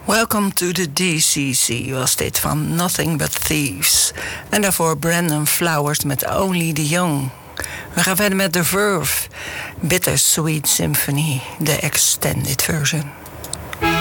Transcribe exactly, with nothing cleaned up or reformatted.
Welcome to the D C C was dit van Nothing But Thieves. En daarvoor Brandon Flowers met Only the Young. We gaan verder met The Verve, Bittersweet Symphony, de extended version.